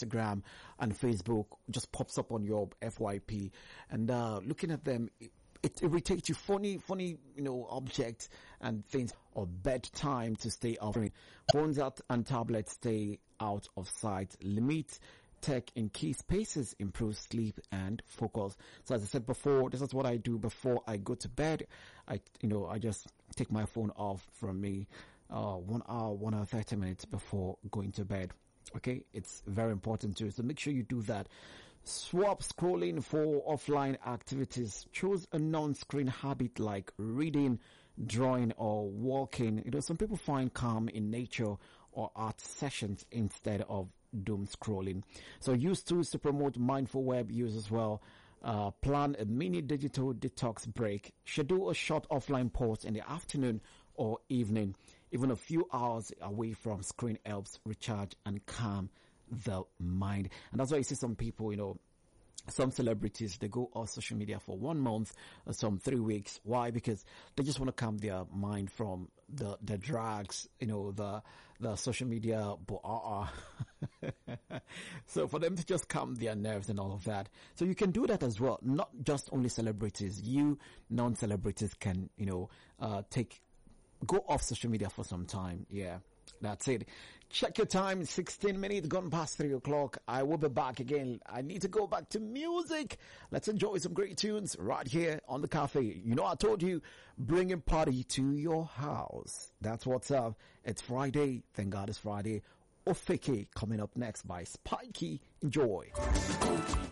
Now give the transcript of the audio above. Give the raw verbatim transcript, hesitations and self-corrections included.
Instagram and Facebook just pops up on your F Y P, and uh, looking at them, it, it irritates you. Funny, funny, you know, objects and things, or bedtime to stay off. Phones out and tablets stay out of sight. Limit tech in key spaces, improve sleep and focus. So as I said before, this is what I do before I go to bed. I, you know, I just take my phone off from me, uh, one hour, one hour, thirty minutes before going to bed. Okay. It's very important too. So make sure you do that. Swap scrolling for offline activities. Choose a non-screen habit like reading, drawing, or walking. You know, some people find calm in nature or art sessions instead of doom scrolling. So use tools to promote mindful web use as well. Uh, plan a mini digital detox break. Schedule a short offline pause in the afternoon or evening. Even a few hours away from screen helps recharge and calm the mind. And that's why you see some people, you know, some celebrities, they go off social media for one month or some three weeks. Why? Because they just want to calm their mind from the, the drags, you know, the, the social media. Uh, so for them to just calm their nerves and all of that. So you can do that as well. Not just only celebrities. You non-celebrities can, you know, uh, take, go off social media for some time. Yeah. That's it. Check your time. sixteen minutes gone past three o'clock. I will be back again. I need to go back to music. Let's enjoy some great tunes right here on the cafe. You know, I told you, bringing party to your house. That's what's up. It's Friday. Thank God it's Friday. Ofeke coming up next by Spikey. Enjoy.